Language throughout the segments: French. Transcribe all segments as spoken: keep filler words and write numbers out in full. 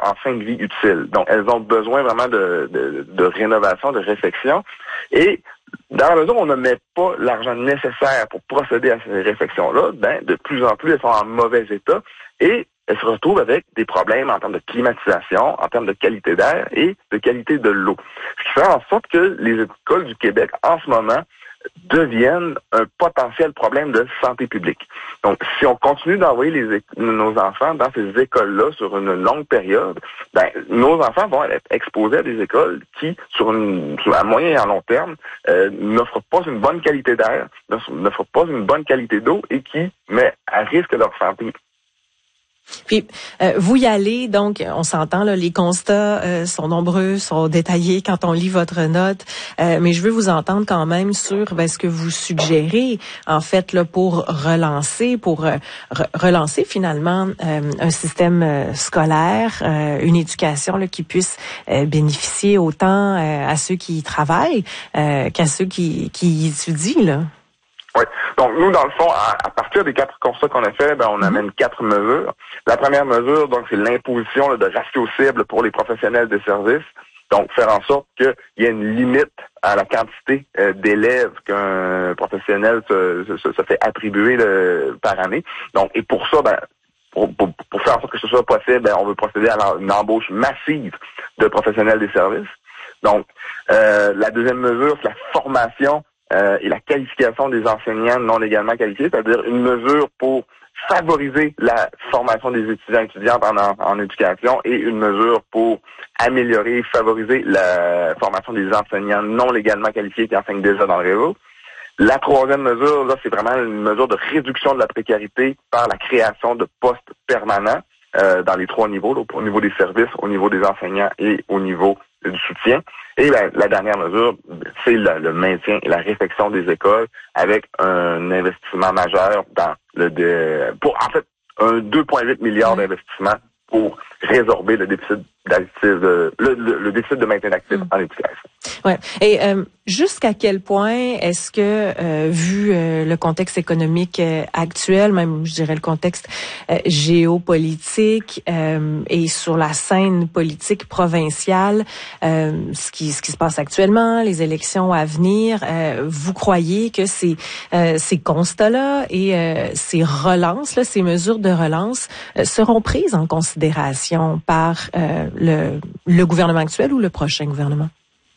en fin de vie utile. Donc, elles ont besoin vraiment de, de, de rénovation, de réfection. Et dans la mesure où on ne met pas l'argent nécessaire pour procéder à ces réflexions-là, ben, de plus en plus, elles sont en mauvais état et elles se retrouvent avec des problèmes en termes de climatisation, en termes de qualité d'air et de qualité de l'eau. Ce qui fait en sorte que les écoles du Québec, en ce moment, deviennent un potentiel problème de santé publique. Donc, si on continue d'envoyer les, nos enfants dans ces écoles-là sur une longue période, ben, nos enfants vont être exposés à des écoles qui, sur, une, sur un moyen et à long terme, euh, n'offrent pas une bonne qualité d'air, n'offrent pas une bonne qualité d'eau et qui met à risque leur santé. Puis, euh, vous y allez, donc, on s'entend, là, les constats euh, sont nombreux, sont détaillés quand on lit votre note, euh, mais je veux vous entendre quand même sur ben, ce que vous suggérez, en fait, là, pour relancer, pour euh, re- relancer finalement euh, un système euh, scolaire, euh, une éducation là, qui puisse euh, bénéficier autant euh, à ceux qui y travaillent euh, qu'à ceux qui, qui y étudient, là. Oui. Donc, nous, dans le fond, à, à partir des quatre constats qu'on a fait, ben, on amène quatre mesures. La première mesure, donc, c'est l'imposition là, de ratios cibles pour les professionnels des services. Donc, faire en sorte qu'il y ait une limite à la quantité euh, d'élèves qu'un professionnel se, se, se fait attribuer là, par année. Donc, et pour ça, ben, pour, pour, pour faire en sorte que ce soit possible, ben, on veut procéder à une embauche massive de professionnels des services. Donc, euh, la deuxième mesure, c'est la formation Euh, et la qualification des enseignants non légalement qualifiés, c'est-à-dire une mesure pour favoriser la formation des étudiants et étudiantes en, en, en éducation et une mesure pour améliorer et favoriser la formation des enseignants non légalement qualifiés qui enseignent déjà dans le réseau. La troisième mesure, là, c'est vraiment une mesure de réduction de la précarité par la création de postes permanents euh, dans les trois niveaux, là, au niveau des services, au niveau des enseignants et au niveau du soutien. Et la, la dernière mesure, c'est le, le maintien et la réfection des écoles avec un investissement majeur dans le de, pour en fait un deux virgule huit milliards d'investissements pour résorber le déficit d'actifs, de, le, le, le déficit de maintien d'actifs mmh. en éducation. Ouais. Et euh, jusqu'à quel point est-ce que, euh, vu euh, le contexte économique euh, actuel, même je dirais le contexte euh, géopolitique euh, et sur la scène politique provinciale, euh, ce qui ce qui se passe actuellement, les élections à venir, euh, vous croyez que ces euh, ces constats-là et euh, ces relances, là, ces mesures de relance euh, seront prises en considération par euh, le le gouvernement actuel ou le prochain gouvernement?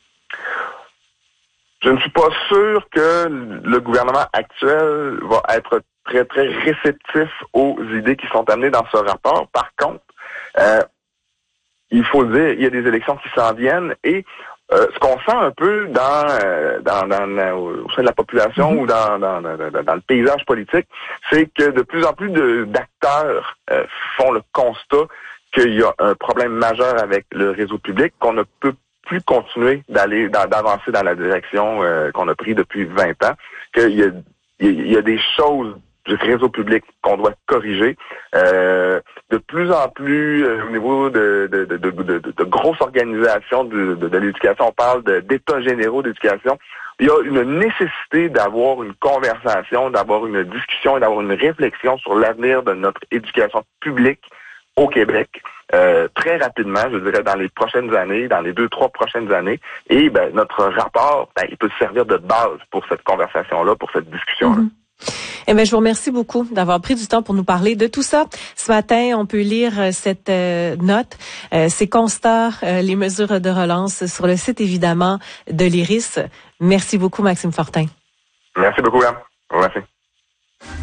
Je ne suis pas sûr que le gouvernement actuel va être très, très réceptif aux idées qui sont amenées dans ce rapport. Par contre, euh, il faut le dire, il y a des élections qui s'en viennent et euh, ce qu'on sent un peu dans, euh, dans, dans au sein de la population mm-hmm. ou dans, dans, dans, dans le paysage politique, c'est que de plus en plus de, d'acteurs euh, font le constat qu'il y a un problème majeur avec le réseau public, qu'on ne peut plus continuer d'aller d'avancer dans la direction euh, qu'on a pris depuis vingt ans, qu'il y a, il y a des choses du réseau public qu'on doit corriger. Euh, de plus en plus, euh, au niveau de, de, de, de, de, de, de grosses organisations de, de, de l'éducation, on parle de, d'états généraux d'éducation. Il y a une nécessité d'avoir une conversation, d'avoir une discussion et d'avoir une réflexion sur l'avenir de notre éducation publique au Québec, euh, très rapidement, je dirais dans les prochaines années, dans les deux, trois prochaines années. Et ben, notre rapport, ben, il peut servir de base pour cette conversation-là, pour cette discussion-là. Mm-hmm. Eh bien, je vous remercie beaucoup d'avoir pris du temps pour nous parler de tout ça. Ce matin, on peut lire cette euh, note, euh, ces constats, euh, les mesures de relance sur le site, évidemment, de l'I R I S. Merci beaucoup, Maxime Fortin. Merci beaucoup, Anne. Merci.